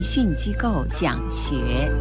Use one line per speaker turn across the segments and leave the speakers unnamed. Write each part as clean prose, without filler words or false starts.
训机构讲学。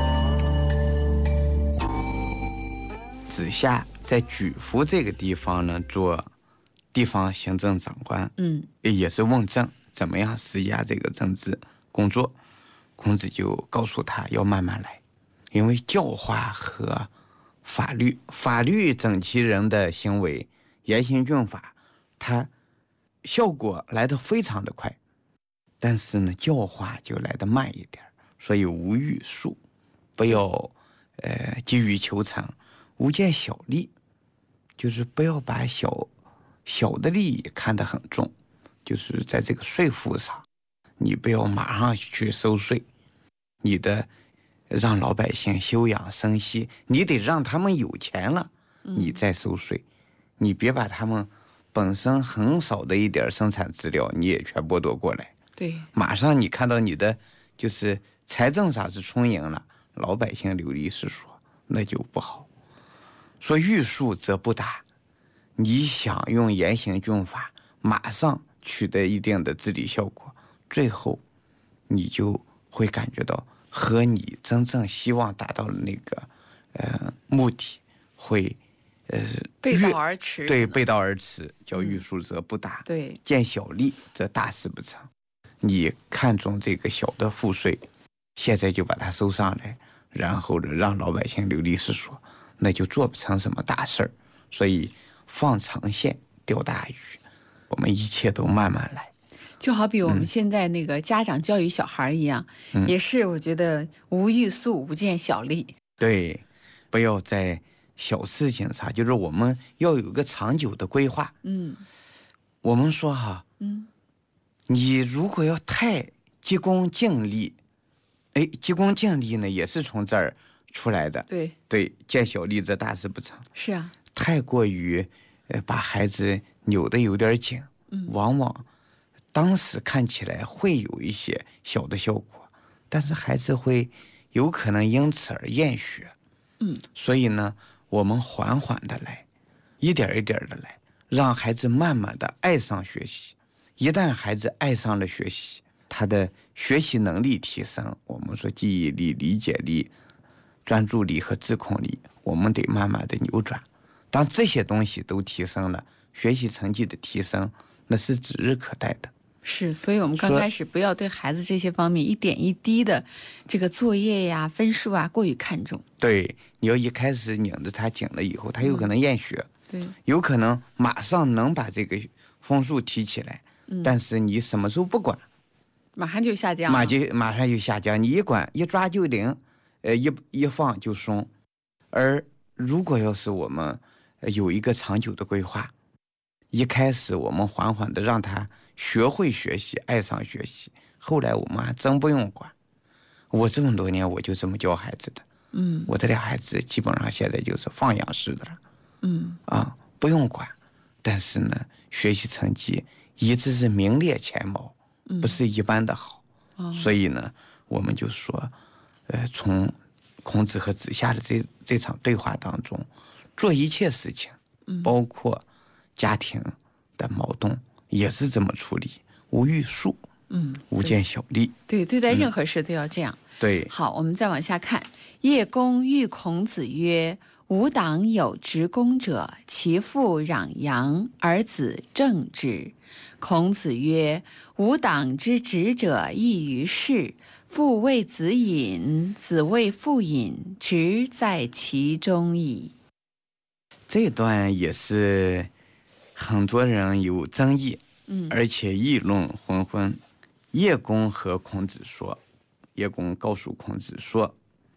子夏在举夫这个地方呢做地方行政长官，也是问政，怎么样施压这个政治工作。孔子就告诉他要慢慢来，因为教化和法律整齐人的行为，严刑峻法，它效果来得非常的快，但是呢教化就来得慢一点，所以无欲速，不要急于求成，勿见小利，就是不要把小的利益看得很重，就是在这个税负上，你不要马上去收税，你的让老百姓休养生息，你得让他们有钱了，你再收税，你别把他们本身很少的一点生产资料你也全剥夺过来。
对，
马上你看到你的就是财政上是充盈了，老百姓流离失所，那就不好。说欲速则不达，你想用严刑峻法马上取得一定的治理效果，最后你就会感觉到和你真正希望达到的那个目的会
背道而驰。
对，背道而驰，叫欲速则不达。
对，
见小利则大事不成。你看中这个小的赋税，现在就把它收上来，然后呢让老百姓流离失所，那就做不成什么大事儿。所以放长线钓大鱼，我们一切都慢慢来。
就好比我们现在那个家长教育小孩一样，也是我觉得无欲速，无见小利。
对，不要在小事情上，就是我们要有一个长久的规划。我们说哈，你如果要太急功近利，急功近利呢也是从这儿出来的。对，见小利则大事不成。
是啊，
太过于把孩子扭得有点紧，往往当时看起来会有一些小的效果，但是孩子会有可能因此而厌学。所以呢，我们缓缓的来，一点一点的来，让孩子慢慢的爱上学习。一旦孩子爱上了学习，他的学习能力提升，我们说记忆力、理解力、专注力和自控力，我们得慢慢的扭转。当这些东西都提升了，学习成绩的提升，那是指日可待的。
是，所以我们刚开始不要对孩子这些方面一点一滴的这个作业呀、分数啊过于看重。
对，你要一开始拧着他紧了以后，他有可能厌学，
对，
有可能马上能把这个分数提起来，但是你什么时候不管，
马上就下降，
马上就下降。你一管一抓就灵，一放就松。而如果要是我们有一个长久的规划，一开始我们缓缓的让他学会学习，爱上学习，后来我们还真不用管。我这么多年我就这么教孩子的，我的俩孩子基本上现在就是放养式的了，不用管，但是呢，学习成绩一直是名列前茅，不是一般的好。所以呢，我们就说，从孔子和子夏的这场对话当中，做一切事情，包括家庭的矛盾，也是这么处理，无欲速，无见小利。
对，对待任何事都要这样。
对，
好，我们再往下看。叶公欲孔子曰：“吾党有执公者，其父攘阳，而子正之。”孔子曰：“吾党之执者，异于事。父为子隐，子为父隐，执在其中矣。”
这段也是很多人有争议，而且议论纷纷。叶公和孔子说，叶公告诉孔子说，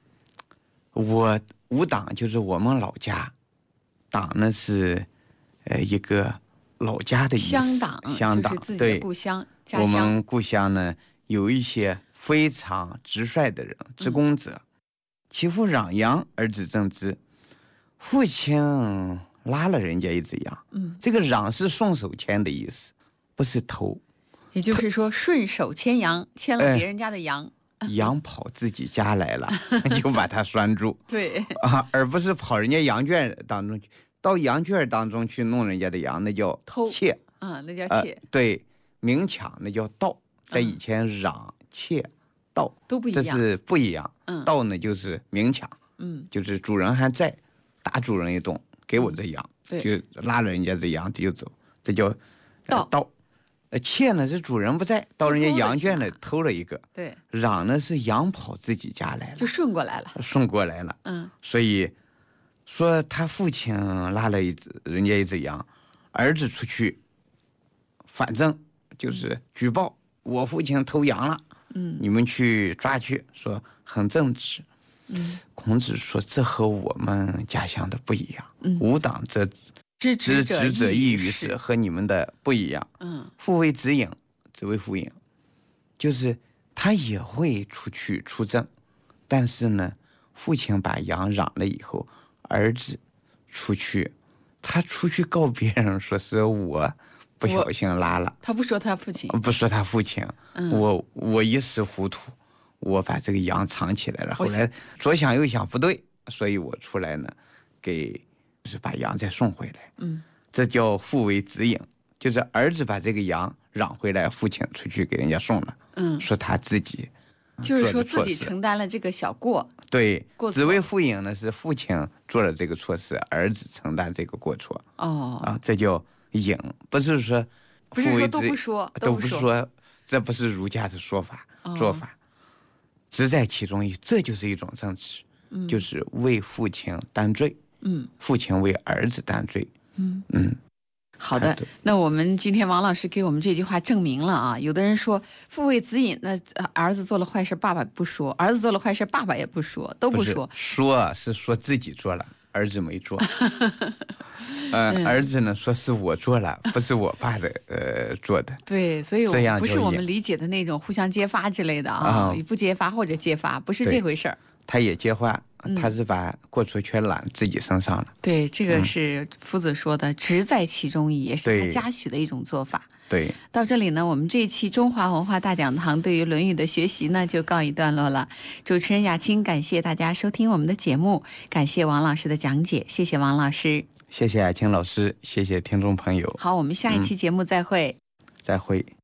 吾党就是我们老家，党呢是一个老家的意思，
乡党就是自己的故乡，家乡。
我们故乡呢有一些非常直率的人，执公者，其父攘羊，而子正之。父亲拉了人家一只羊，这个攘是顺手牵的意思，不是偷。
也就是说，顺手牵羊，牵了别人家的羊，
羊跑自己家来了，就把它拴住。
对
而不是跑人家羊圈当中去，到羊圈当中去弄人家的羊，那叫窃
那叫窃。
对，明抢那叫盗，在以前攘窃盗这
都不一样。
是不一样。
嗯
盗呢就是明抢，就是主人还在，打主人一顿，给我这羊，就拉了人家这羊就走，这叫盗。窃呢是主人不在，到人家羊圈里偷了一个。
对，
嚷呢是羊跑自己家来了，
就顺过来了。
所以说他父亲拉了人家一只羊，儿子出去反正就是举报我父亲偷羊了，你们去抓去，说很正直。孔子说这和我们家乡的不一样，吾党则知者亦语是，和你们的不一样。父为子隐，子为父隐，就是他也会出去出征，但是呢，父亲把羊嚷了以后，儿子出去，他出去告别人说是我不小心拉了，
他不说他父亲，
不说他父亲，我一时糊涂，我把这个羊藏起来了，后来左想右想不对，所以我出来呢，就是把羊再送回来。这叫父为子隐，就是儿子把这个羊嚷回来，父亲出去给人家送了，说他自己
就是说自己承担了这个小过。
对，子为父隐呢是父亲做了这个错事，儿子承担这个过错。这叫隐，不是说
都不说，
这不是儒家的做法，只在其中一，这就是一种正直，就是为父亲担罪，父亲为儿子担罪。
好的，那我们今天王老师给我们这句话证明了啊。有的人说父为子隐，那儿子做了坏事爸爸不说，儿子做了坏事爸爸也不说，都不说。
说是说自己做了，儿子没做。儿子呢说是我做了，不是我爸的做的。
对，所以不是我们理解的那种互相揭发之类的啊，不揭发或者揭发，不是这回事儿。
他也揭发，他是把过错全揽自己身上了。
对，这个是夫子说的，直在其中矣，也是他嘉许的一种做法。
对，
到这里呢，我们这一期中华文化大讲堂对于《论语》的学习呢，就告一段落了。主持人雅青，感谢大家收听我们的节目，感谢王老师的讲解，谢谢王老师，
谢谢雅青老师，谢谢听众朋友。
好，我们下一期节目再会。
再会。